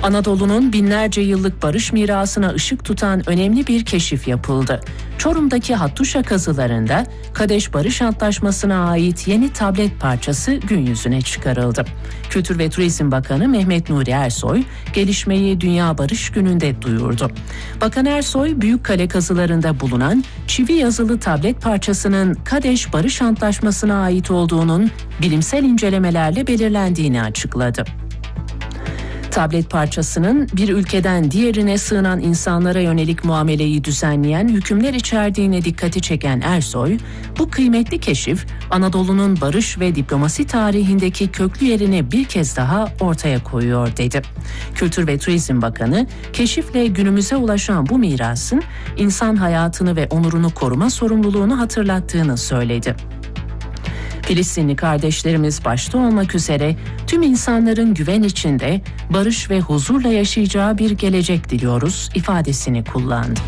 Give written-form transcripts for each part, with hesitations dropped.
Anadolu'nun binlerce yıllık barış mirasına ışık tutan önemli bir keşif yapıldı. Çorum'daki Hattuşa kazılarında Kadeş Barış Antlaşması'na ait yeni tablet parçası gün yüzüne çıkarıldı. Kültür ve Turizm Bakanı Mehmet Nuri Ersoy, gelişmeyi Dünya Barış Günü'nde duyurdu. Bakan Ersoy, Büyükkale kazılarında bulunan çivi yazılı tablet parçasının Kadeş Barış Antlaşması'na ait olduğunun bilimsel incelemelerle belirlendiğini açıkladı. Tablet parçasının bir ülkeden diğerine sığınan insanlara yönelik muameleyi düzenleyen hükümler içerdiğine dikkati çeken Ersoy, bu kıymetli keşif Anadolu'nun barış ve diplomasi tarihindeki köklü yerini bir kez daha ortaya koyuyor dedi. Kültür ve Turizm Bakanı, keşifle günümüze ulaşan bu mirasın insan hayatını ve onurunu koruma sorumluluğunu hatırlattığını söyledi. Filistinli kardeşlerimiz başta olmak üzere tüm insanların güven içinde barış ve huzurla yaşayacağı bir gelecek diliyoruz ifadesini kullandı.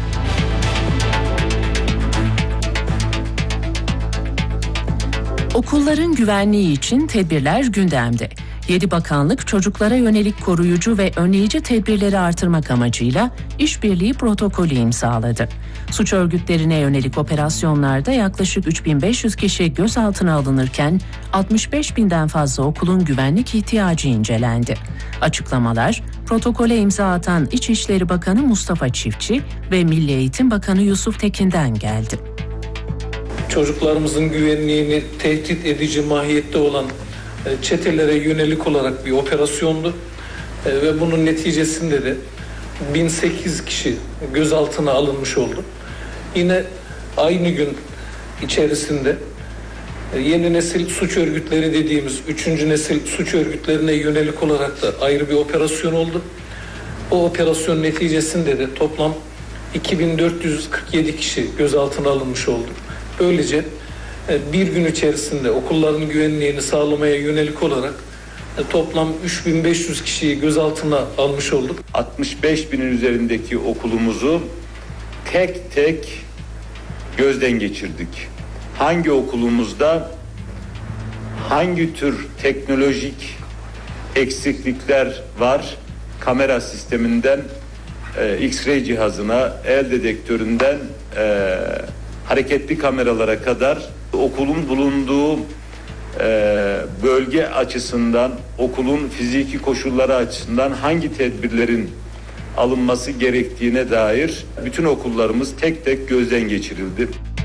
Okulların güvenliği için tedbirler gündemde. 7 bakanlık çocuklara yönelik koruyucu ve önleyici tedbirleri artırmak amacıyla işbirliği protokolü imzaladı. Suç örgütlerine yönelik operasyonlarda yaklaşık 3500 kişi gözaltına alınırken 65.000'den fazla okulun güvenlik ihtiyacı incelendi. Açıklamalar protokole imza atan İçişleri Bakanı Mustafa Çiftçi ve Milli Eğitim Bakanı Yusuf Tekin'den geldi. Çocuklarımızın güvenliğini tehdit edici mahiyette olan çetelere yönelik olarak bir operasyondu ve bunun neticesinde de 1008 kişi gözaltına alınmış oldu. Yine aynı gün içerisinde yeni nesil suç örgütleri dediğimiz 3. nesil suç örgütlerine yönelik olarak da ayrı bir operasyon oldu. O operasyon neticesinde de toplam 2447 kişi gözaltına alınmış oldu. Böylece bir gün içerisinde okulların güvenliğini sağlamaya yönelik olarak toplam 3500 kişiyi gözaltına almış olduk. 65.000'in üzerindeki okulumuzu tek tek gözden geçirdik. Hangi okulumuzda hangi tür teknolojik eksiklikler var? Kamera sisteminden X-ray cihazına, el dedektöründen hareketli kameralara kadar okulun bulunduğu bölge açısından, okulun fiziki koşulları açısından hangi tedbirlerin alınması gerektiğine dair bütün okullarımız tek tek gözden geçirildi.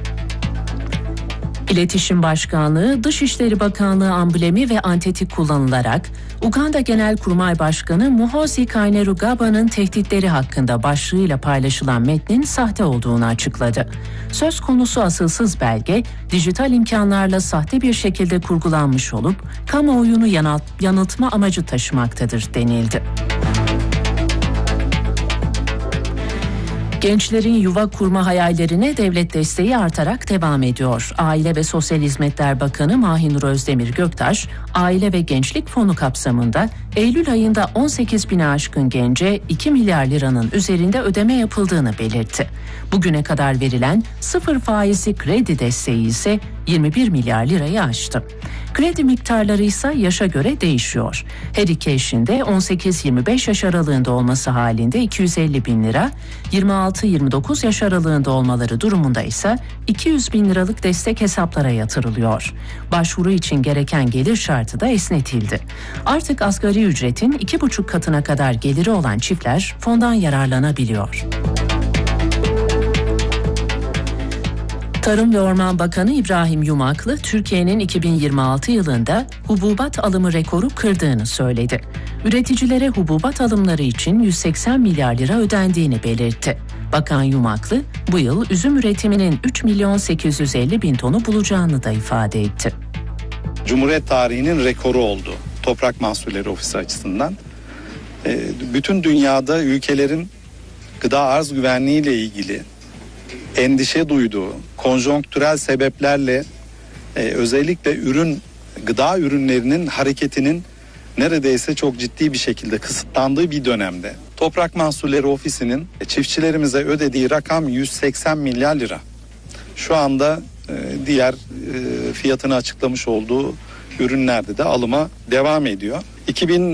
İletişim Başkanlığı, Dışişleri Bakanlığı amblemi ve anteti kullanılarak Uganda Genelkurmay Başkanı Muhoozi Kainerugaba'nın tehditleri hakkında başlığıyla paylaşılan metnin sahte olduğunu açıkladı. Söz konusu asılsız belge, dijital imkanlarla sahte bir şekilde kurgulanmış olup kamuoyunu yanıltma amacı taşımaktadır denildi. Gençlerin yuva kurma hayallerine devlet desteği artarak devam ediyor. Aile ve Sosyal Hizmetler Bakanı Mahinur Özdemir Göktaş, Aile ve Gençlik Fonu kapsamında Eylül ayında 18.000'e aşkın gence 2 milyar liranın üzerinde ödeme yapıldığını belirtti. Bugüne kadar verilen sıfır faizli kredi desteği ise 21 milyar lirayı aştı. Kredi miktarları ise yaşa göre değişiyor. Her iki eşin de 18-25 yaş aralığında olması halinde 250 bin lira, 26-29 yaş aralığında olmaları durumunda ise 200 bin liralık destek hesaplara yatırılıyor. Başvuru için gereken gelir şartı da esnetildi. Artık asgari ücretin 2,5 katına kadar geliri olan çiftler fondan yararlanabiliyor. Tarım ve Orman Bakanı İbrahim Yumaklı, Türkiye'nin 2026 yılında hububat alımı rekoru kırdığını söyledi. Üreticilere hububat alımları için 180 milyar lira ödendiğini belirtti. Bakan Yumaklı, bu yıl üzüm üretiminin 3.850.000 tonu bulacağını da ifade etti. Cumhuriyet tarihinin rekoru oldu Toprak Mahsulleri Ofisi açısından. Bütün dünyada ülkelerin gıda arz güvenliği ile ilgili endişe duyduğu konjonktürel sebeplerle özellikle gıda ürünlerinin hareketinin neredeyse çok ciddi bir şekilde kısıtlandığı bir dönemde Toprak Mahsulleri Ofisi'nin çiftçilerimize ödediği rakam 180 milyar lira. Şu anda diğer fiyatını açıklamış olduğu ürünlerde de alıma devam ediyor.